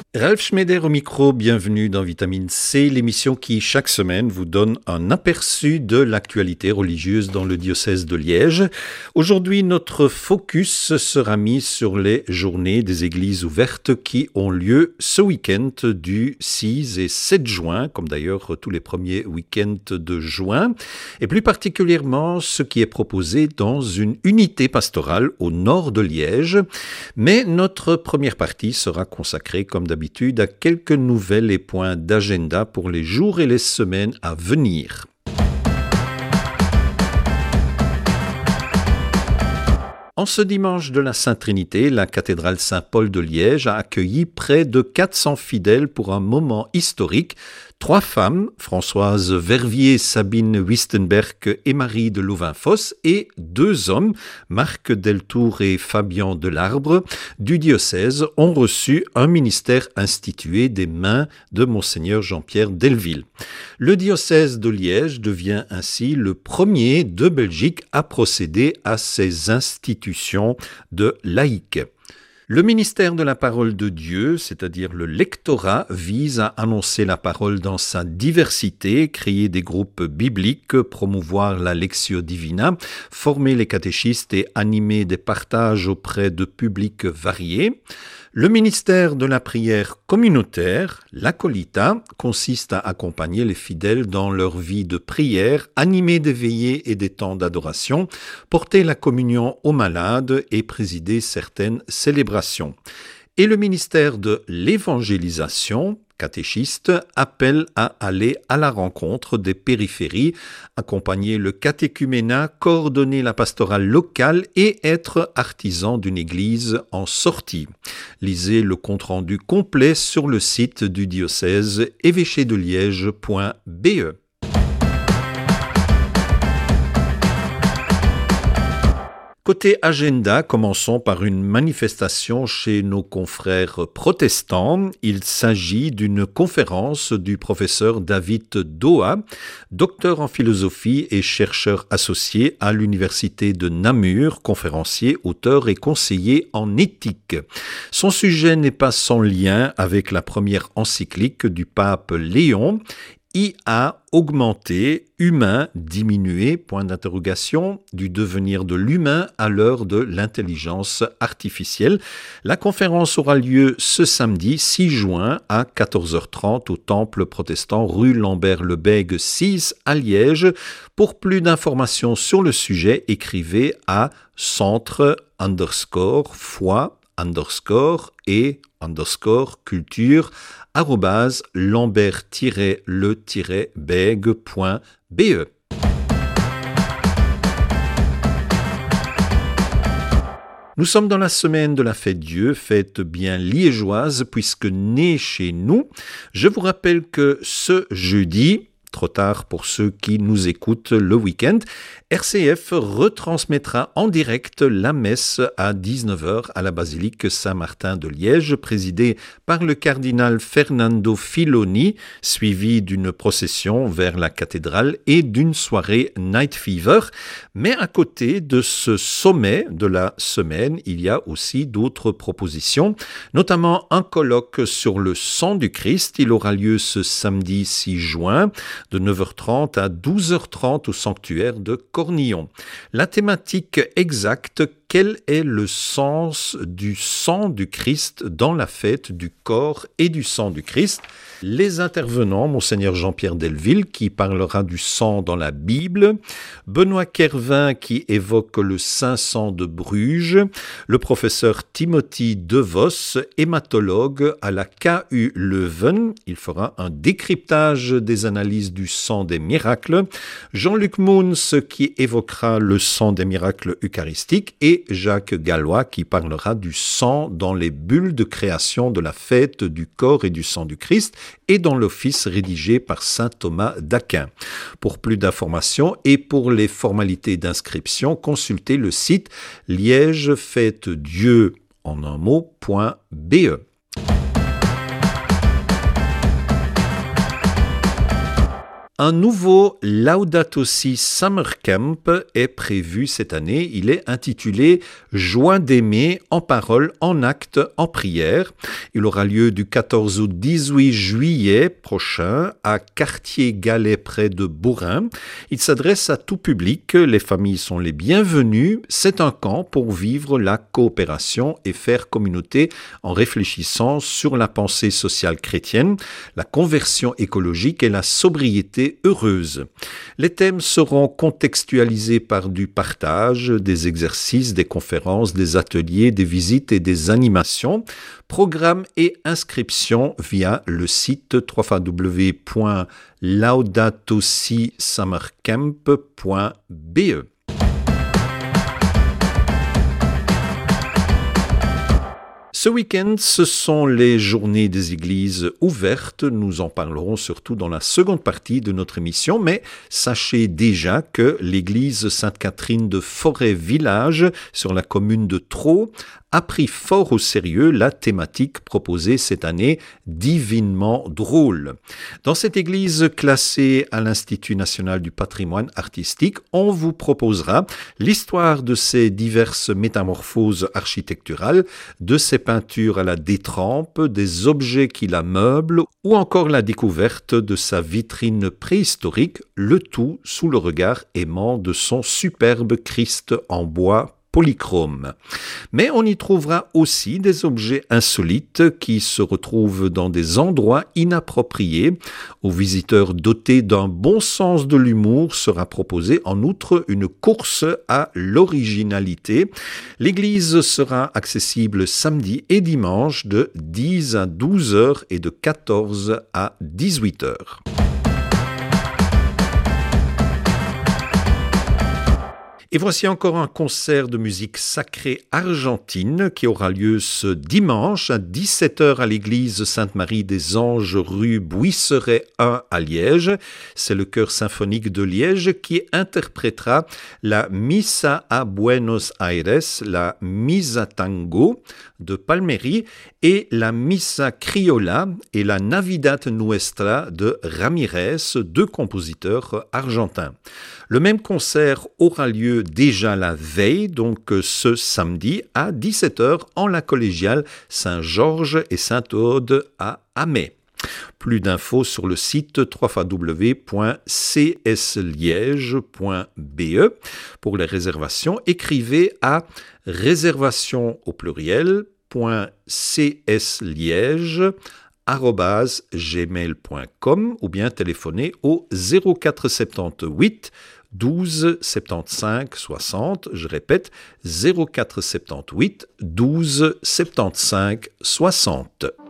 Ralph Schneider au micro, bienvenue dans Vitamine C, l'émission qui chaque semaine vous donne un aperçu de l'actualité religieuse dans le diocèse de Liège. Aujourd'hui, notre focus sera mis sur les journées des églises ouvertes qui ont lieu ce week-end du 6 et 7 juin, comme d'ailleurs tous les premiers week-ends de juin, et plus particulièrement ce qui est proposé dans une unité pastorale au nord de Liège. Mais notre première partie sera consacrée, comme d'habitude, à quelques nouvelles et points d'agenda pour les jours et les semaines à venir. En ce dimanche de la Sainte-Trinité, la cathédrale Saint-Paul de Liège a accueilli près de 400 fidèles pour un moment historique. 3 femmes, Françoise Verviers, Sabine Wistenberg et Marie de Louvain-Fosse, et 2 hommes, Marc Deltour et Fabien Delarbre, du diocèse, ont reçu un ministère institué des mains de Monseigneur Jean-Pierre Delville. Le diocèse de Liège devient ainsi le premier de Belgique à procéder à ces institutions de laïcs. Le ministère de la parole de Dieu, c'est-à-dire le lectorat, vise à annoncer la parole dans sa diversité, créer des groupes bibliques, promouvoir la Lectio Divina, former les catéchistes et animer des partages auprès de publics variés. Le ministère de la prière communautaire, l'acolita, consiste à accompagner les fidèles dans leur vie de prière, animer des veillées et des temps d'adoration, porter la communion aux malades et présider certaines célébrations. Et le ministère de l'évangélisation, catéchiste, appelle à aller à la rencontre des périphéries, accompagner le catéchuménat, coordonner la pastorale locale et être artisan d'une église en sortie. Lisez le compte-rendu complet sur le site du diocèse évêchedeliège.be. Côté agenda, commençons par une manifestation chez nos confrères protestants. Il s'agit d'une conférence du professeur David Doha, docteur en philosophie et chercheur associé à l'université de Namur, conférencier, auteur et conseiller en éthique. Son sujet n'est pas sans lien avec la première encyclique du pape Léon. IA augmenté, humain diminué, point d'interrogation, du devenir de l'humain à l'heure de l'intelligence artificielle. La conférence aura lieu ce samedi 6 juin à 14h30 au Temple protestant rue Lambert-le-Bègue 6 à Liège. Pour plus d'informations sur le sujet, écrivez à centre_foi_et_culture @lambert-le-bègue.be. Nous sommes dans la semaine de la fête Dieu, fête bien liégeoise puisque née chez nous. Je vous rappelle que ce jeudi, trop tard pour ceux qui nous écoutent le week-end, RCF retransmettra en direct la messe à 19h à la basilique Saint-Martin de Liège, présidée par le cardinal Fernando Filoni, suivie d'une procession vers la cathédrale et d'une soirée Night Fever. Mais à côté de ce sommet de la semaine, il y a aussi d'autres propositions, notamment un colloque sur le sang du Christ. Il aura lieu ce samedi 6 juin de 9h30 à 12h30 au sanctuaire de Cornillon. La thématique exacte, quel est le sens du sang du Christ dans la fête du corps et du sang du Christ? Les intervenants, Monseigneur Jean-Pierre Delville qui parlera du sang dans la Bible, Benoît Kervin qui évoque le Saint Sang de Bruges, le professeur Timothy DeVos, hématologue à la KU Leuven, il fera un décryptage des analyses du sang des miracles, Jean-Luc Mouns qui évoquera le sang des miracles eucharistiques et Jacques Gallois qui parlera du sang dans les bulles de création de la fête du corps et du sang du Christ et dans l'office rédigé par saint Thomas d'Aquin. Pour plus d'informations et pour les formalités d'inscription, consultez le site liègefêtedieu en un mot.be. Un nouveau Laudato Si Summer Camp est prévu cette année. Il est intitulé « Joie d'aimer en parole, en acte, en prière ». Il aura lieu du 14 au 18 juillet prochain à Cartier-Galais près de Bourin. Il s'adresse à tout public. Les familles sont les bienvenues. C'est un camp pour vivre la coopération et faire communauté en réfléchissant sur la pensée sociale chrétienne, la conversion écologique et la sobriété heureuse. Les thèmes seront contextualisés par du partage, des exercices, des conférences, des ateliers, des visites et des animations. Programme et inscription via le site www.laudatosisummercamp.be. Ce week-end, ce sont les journées des églises ouvertes. Nous en parlerons surtout dans la seconde partie de notre émission, mais sachez déjà que l'église Sainte-Catherine de Forêt-Village, sur la commune de Thro, a pris fort au sérieux la thématique proposée cette année, divinement drôle. Dans cette église classée à l'Institut national du patrimoine artistique, on vous proposera l'histoire de ses diverses métamorphoses architecturales, de ses peintures à la détrempe, des objets qui la meublent, ou encore la découverte de sa vitrine préhistorique, le tout sous le regard aimant de son superbe Christ en bois polychrome. Mais on y trouvera aussi des objets insolites qui se retrouvent dans des endroits inappropriés. Aux visiteurs dotés d'un bon sens de l'humour sera proposée en outre une course à l'originalité. L'église sera accessible samedi et dimanche de 10 à 12 heures et de 14 à 18 heures. Et voici encore un concert de musique sacrée argentine qui aura lieu ce dimanche à 17h à l'église Sainte-Marie des Anges rue Buisseret 1 à Liège. C'est le chœur symphonique de Liège qui interprétera la Missa a Buenos Aires, la Missa Tango de Palmieri et la Missa Criolla et la Navidad Nuestra de Ramirez, deux compositeurs argentins. Le même concert aura lieu déjà la veille, donc ce samedi à 17h en la collégiale Saint-Georges et Sainte-Aude à Amay. Plus d'infos sur le site www.csliège.be. Pour les réservations, écrivez à réservation au pluriel .csliège@gmail.com ou bien téléphonez au 0478 12 75 60. Je répète, 0478 12 75 60.